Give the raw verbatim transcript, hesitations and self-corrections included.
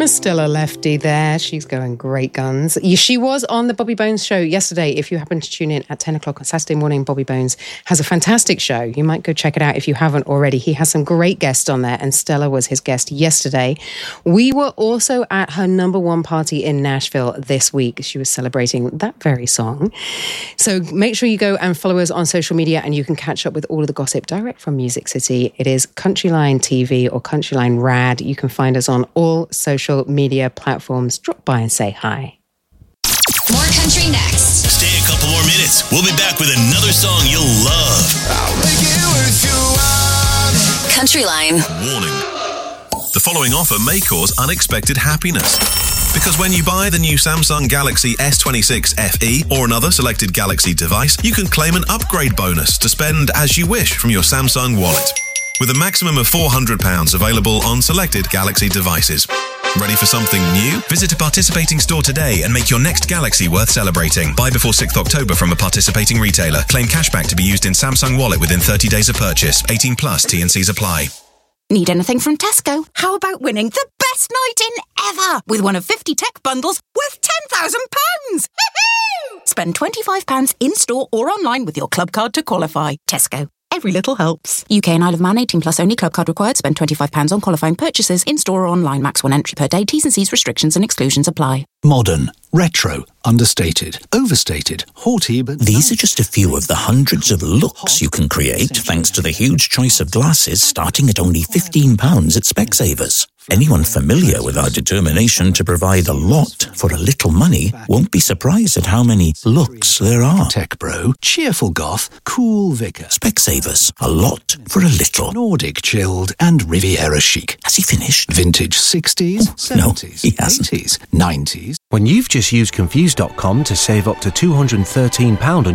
Miss Stella Lefty there. She's going great guns. She was on the Bobby Bones show yesterday. If you happen to tune in at ten o'clock on Saturday morning, Bobby Bones has a fantastic show. You might go check it out if you haven't already. He has some great guests on there, and Stella was his guest yesterday. We were also at her number one party in Nashville this week. She was celebrating that very song. So make sure you go and follow us on social media, and you can catch up with all of the gossip direct from Music City. It is Countryline T V or Countryline Rad. You can find us on all social media platforms. Drop by and say hi. More country next. Stay a couple more minutes. We'll be back with another song you'll love. I'll make it with you on. Countryline. Warning. The following offer may cause unexpected happiness. Because when you buy the new Samsung Galaxy S twenty-six F E or another selected Galaxy device, you can claim an upgrade bonus to spend as you wish from your Samsung wallet. With a maximum of four hundred pounds available on selected Galaxy devices. Ready for something new? Visit a participating store today and make your next Galaxy worth celebrating. Buy before sixth of October from a participating retailer. Claim cashback to be used in Samsung Wallet within thirty days of purchase. eighteen plus, T and C's apply. Need anything from Tesco? How about winning the best night in ever with one of fifty tech bundles worth ten thousand pounds? Spend twenty-five pounds in-store or online with your club card to qualify. Tesco. Every little helps. U K and Isle of Man, eighteen plus only. Club card required. Spend twenty-five pounds on qualifying purchases in-store or online. Max one entry per day. T's and C's restrictions and exclusions apply. Modern, retro, understated, overstated, haughty, but... These are just a few of the hundreds of looks you can create thanks to the huge choice of glasses starting at only fifteen pounds at Specsavers. Anyone familiar with our determination to provide a lot for a little money won't be surprised at how many looks there are. Tech bro, cheerful goth, cool vicar. Specsavers, a lot for a little. Nordic chilled and Riviera chic. Has he finished? Vintage sixties, oh, seventies, no, he hasn't. eighties, nineties. When you've just used Confused dot com to save up to two hundred thirteen pounds on